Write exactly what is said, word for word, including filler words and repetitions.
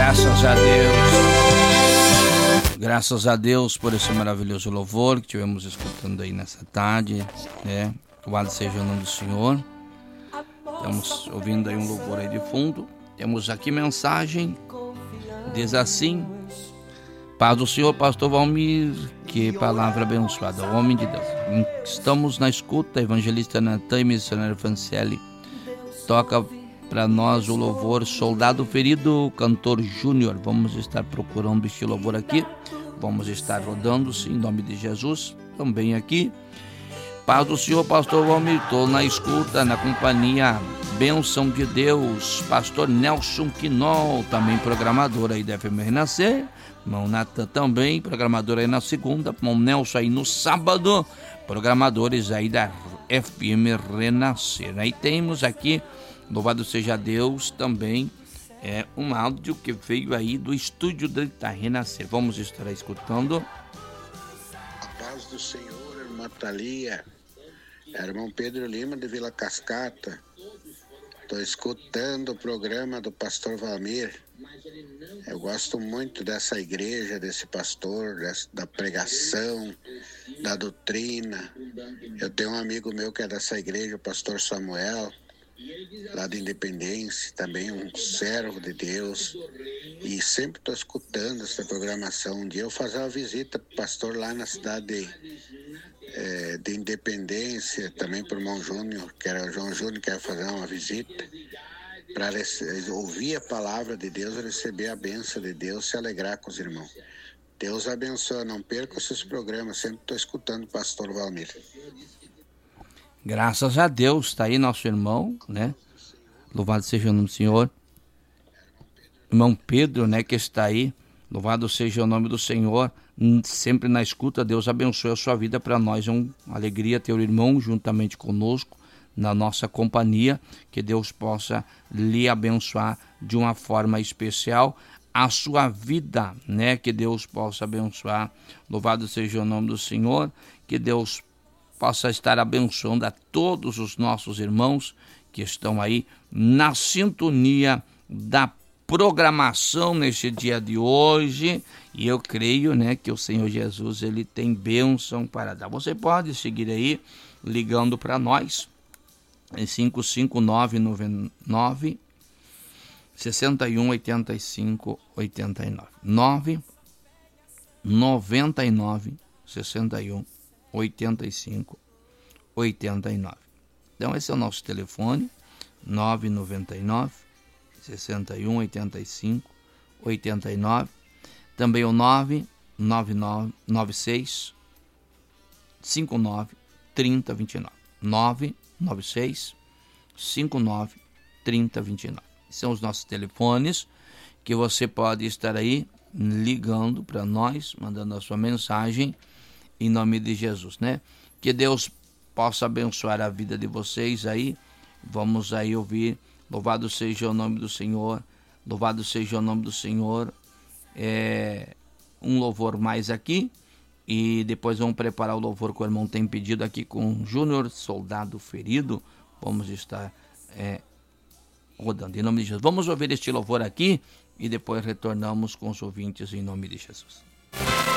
Graças a Deus. Graças a Deus por esse maravilhoso louvor que tivemos escutando aí nessa tarde, né? Louvado seja o nome do Senhor. Estamos ouvindo aí um louvor aí de fundo. Temos aqui mensagem, diz assim: paz do Senhor, pastor Valmir, que palavra abençoada, homem de Deus. Estamos na escuta, evangelista Natan e missionário Franciele. Toca para nós o louvor Soldado Ferido, cantor Júnior. Vamos estar procurando este louvor aqui. Vamos estar rodando-se em nome de Jesus. Também aqui. Paz do Senhor, pastor Valmir. Estou na escuta, na companhia. Bênção de Deus. Pastor Nelson Quinol, também programador aí da F M Renascer. Irmão Natan também, programador aí na segunda. Irmão Nelson aí no sábado. Programadores aí da F M Renascer. Aí temos aqui, louvado seja Deus, também é um áudio que veio aí do estúdio da Renascer. Vamos estar escutando. A paz do Senhor, irmã Thalia, irmão Pedro Lima de Vila Cascata. Estou escutando o programa do pastor Valmir. Eu gosto muito dessa igreja, desse pastor, dessa, da pregação, da doutrina. Eu tenho um amigo meu que é dessa igreja, o pastor Samuel, lá de Independência, também um servo de Deus, e sempre estou escutando essa programação. Um dia eu vou fazer uma visita para o pastor lá na cidade de, é, de Independência, também para o irmão Júnior, que era o João Júnior, que ia fazer uma visita, para ouvir a palavra de Deus, receber a bênção de Deus, se alegrar com os irmãos. Deus abençoe, não perca esses programas, sempre estou escutando o pastor Valmir. Graças a Deus, está aí nosso irmão, né? Louvado seja o nome do Senhor. Irmão Pedro, né, que está aí. Louvado seja o nome do Senhor. Sempre na escuta, Deus abençoe a sua vida. Para nós é uma alegria ter o irmão juntamente conosco, na nossa companhia. Que Deus possa lhe abençoar de uma forma especial a sua vida, né? Que Deus possa abençoar. Louvado seja o nome do Senhor. Que Deus possa estar abençoando a todos os nossos irmãos que estão aí na sintonia da programação neste dia de hoje. E eu creio, né, que o Senhor Jesus, ele tem bênção para dar. Você pode seguir aí ligando para nós em cinco cinco nove nove nove seis um oito cinco oito nove nove nove nove seis um oito cinco oito nove. Então esse é o nosso telefone, nove nove nove seis um oito cinco oito nove. Também o nove nove nove seis cinco nove três zero dois nove. nove nove seis cinco nove três zero dois nove. São os nossos telefones que você pode estar aí ligando para nós, mandando a sua mensagem em nome de Jesus, né? Que Deus possa abençoar a vida de vocês aí. Vamos aí ouvir. Louvado seja o nome do Senhor. Louvado seja o nome do Senhor. É um louvor mais aqui. E depois vamos preparar o louvor que o irmão tem pedido aqui com Júnior, Soldado Ferido. Vamos estar é, rodando em nome de Jesus. Vamos ouvir este louvor aqui e depois retornamos com os ouvintes em nome de Jesus.